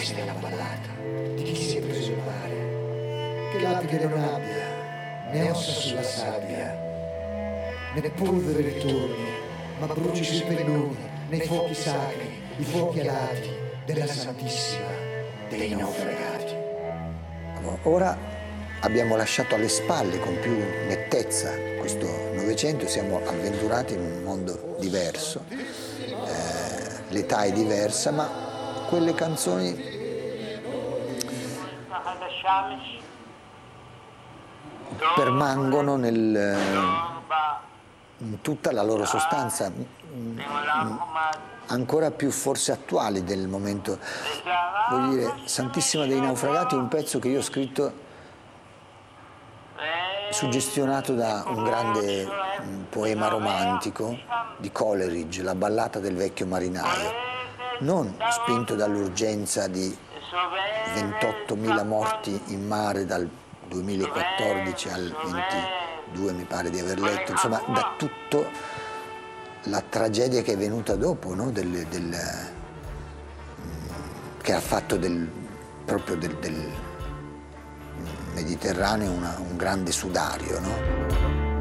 questa è la ballata di chi si è preso il mare, che lapide non abbia, né ossa sulla sabbia, né polvere ritorni, ma bruci sui pennoni, nei fuochi sacri, i fuochi alati della Santissima dei naufragati. Ora abbiamo lasciato alle spalle con più nettezza questo Novecento, siamo avventurati in un mondo diverso, l'età è diversa, ma quelle canzoni permangono in tutta la loro sostanza, ancora più forse attuali del momento. Voglio dire, Santissima dei naufragati è un pezzo che io ho scritto suggestionato da un grande poema romantico di Coleridge, La ballata del vecchio marinaio, non spinto dall'urgenza di 28.000 morti in mare dal 2014 al 22, mi pare di aver letto, insomma da tutto la tragedia che è venuta dopo, no? Che ha fatto proprio del Mediterraneo un grande sudario, no?